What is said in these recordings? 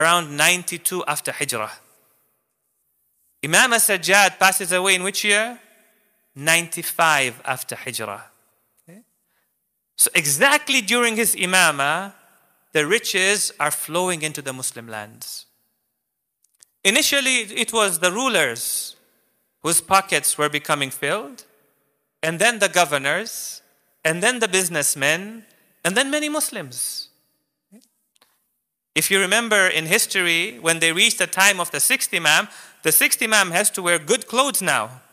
around 92 after Hijrah. Imam as-Sajjad passes away in which year? 95 after Hijrah. Okay? So exactly during his imamah, the riches are flowing into the Muslim lands. Initially, it was the rulers whose pockets were becoming filled, and then the governors, and then the businessmen, and then many Muslims. If you remember in history, when they reached the time of the sixth Imam has to wear good clothes now.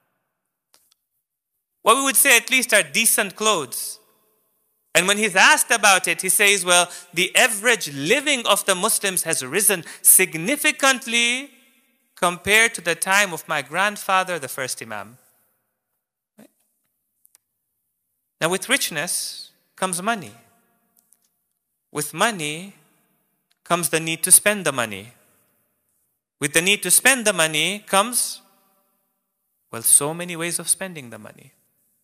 What we would say at least are decent clothes. And when he's asked about it, he says, well, the average living of the Muslims has risen significantly compared to the time of my grandfather, the first Imam. Right? Now with richness comes money. With money comes the need to spend the money. With the need to spend the money comes, well, so many ways of spending the money.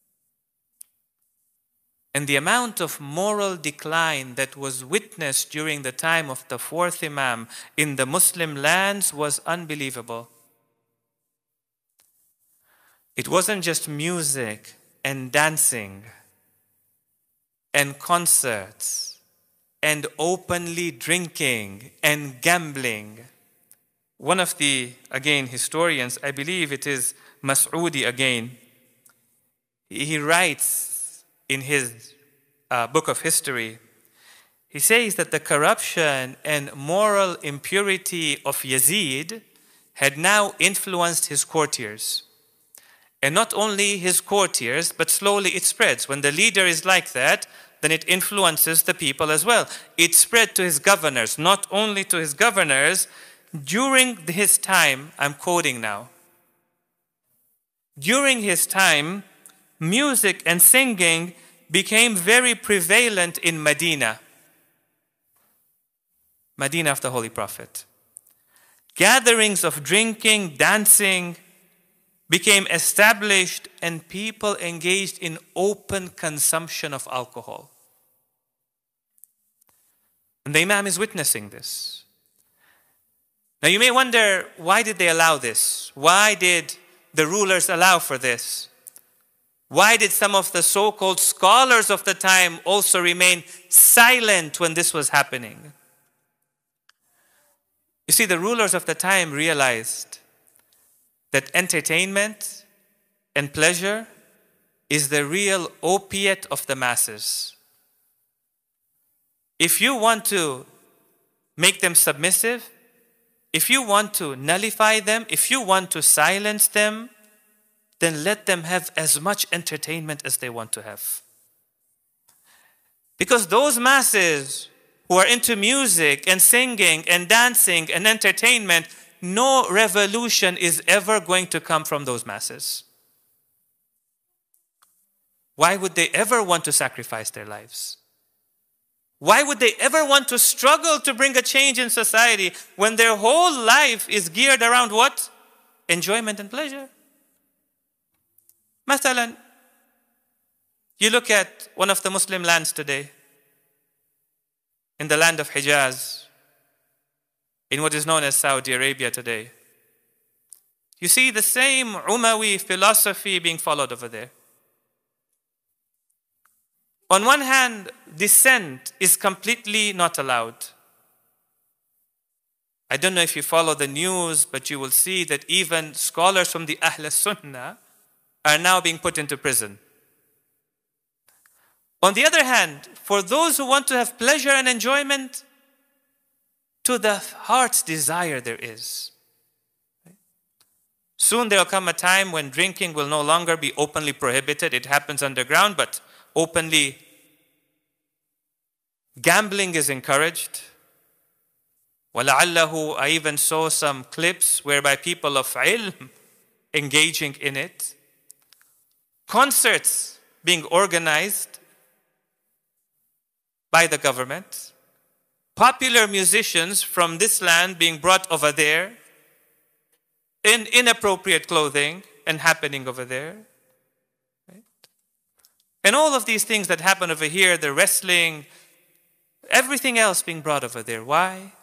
And the amount of moral decline that was witnessed during the time of the fourth Imam in the Muslim lands was unbelievable. It wasn't just music and dancing and concerts and openly drinking and gambling. One of the, again, historians, I believe it is Mas'udi again, he writes in his book of history, he says that the corruption and moral impurity of Yazid had now influenced his courtiers. And not only his courtiers, but slowly it spreads. When the leader is like that, then it influences the people as well. It spread to his governors, not only to his governors. During his time, I'm quoting now, during his time, music and singing became very prevalent in Medina. Medina of the Holy Prophet. Gatherings of drinking, dancing became established, and people engaged in open consumption of alcohol. And the Imam is witnessing this. Now you may wonder, why did they allow this? Why did the rulers allow for this? Why did some of the so-called scholars of the time also remain silent when this was happening? You see, the rulers of the time realized that entertainment and pleasure is the real opiate of the masses. If you want to make them submissive, if you want to nullify them, if you want to silence them, then let them have as much entertainment as they want to have. Because those masses who are into music and singing and dancing and entertainment, no revolution is ever going to come from those masses. Why would they ever want to sacrifice their lives? Why would they ever want to struggle to bring a change in society when their whole life is geared around what? Enjoyment and pleasure. Mathalan, you look at one of the Muslim lands today, in the land of Hijaz, in what is known as Saudi Arabia today. You see the same Umayyad philosophy being followed over there. On one hand, dissent is completely not allowed. I don't know if you follow the news, but you will see that even scholars from the Ahl Sunnah are now being put into prison. On the other hand, for those who want to have pleasure and enjoyment, to the heart's desire there is. Soon there will come a time when drinking will no longer be openly prohibited. It happens underground, but openly gambling is encouraged. وَلَعَلَّهُ, I even saw some clips whereby people of ilm engaging in it. Concerts being organized by the government. Popular musicians from this land being brought over there in inappropriate clothing and happening over there. Right? And all of these things that happen over here, the wrestling, everything else being brought over there. Why?